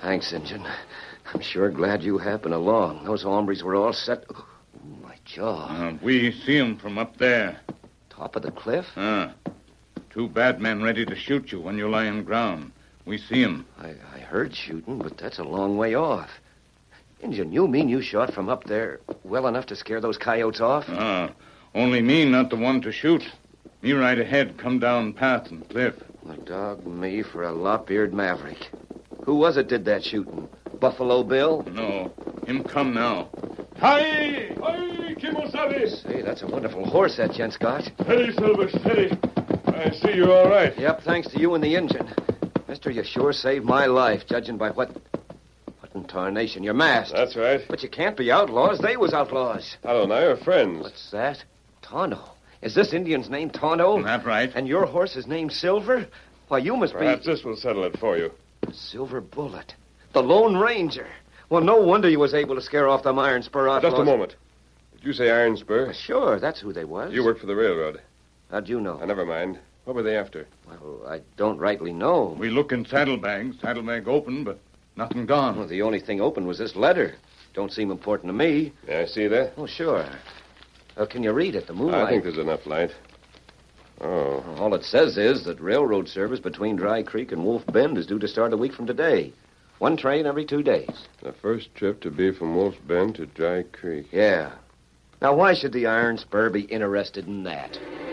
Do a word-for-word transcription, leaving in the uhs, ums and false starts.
Thanks, Injun. I'm sure glad you happened along. Those hombres were all set... Oh, my jaw. Uh, we see 'em from up there. Top of the cliff? Ah. Two bad men ready to shoot you when you lie on ground. We see 'em. I, I heard shooting, but that's a long way off. Injun, you mean you shot from up there well enough to scare those coyotes off? Ah. Only me, not the one to shoot. Me right ahead, come down path and cliff. Well, dog me for a lop-eared maverick. Who was it did that shooting? Buffalo Bill? No. Him come now. Hi! Hi, Kimosabe! Say, that's a wonderful horse, that gent's got. Steady, Silver, steady. I see you're all right. Yep, thanks to you and the Injun. Mister, you sure saved my life, judging by what... What in tarnation? You're masked. That's right. But you can't be outlaws. They was outlaws. Tonto and I are friends. What's that? Tonto. Is this Indian's name Tonto? That right. And your horse is named Silver? Why, you must Perhaps be... this will settle it for you. Silver Bullet. The Lone Ranger. Well, no wonder you was able to scare off them Iron Spur outlaws. Just a moment. Did you say Iron Spur? Sure, that's who they was. You work for the railroad. How'd you know? Oh, never mind. What were they after? Well, I don't rightly know. We look in saddlebags. Saddlebag open, but nothing gone. Well, the only thing open was this letter. Don't seem important to me. Yeah, I see that. Oh, sure. Uh, can you read it? The moonlight. I think there's enough light. Oh. All it says is that railroad service between Dry Creek and Wolf Bend is due to start a week from today. One train every two days. The first trip to be from Wolf's Bend to Dry Creek. Yeah. Now, why should the Iron Spur be interested in that?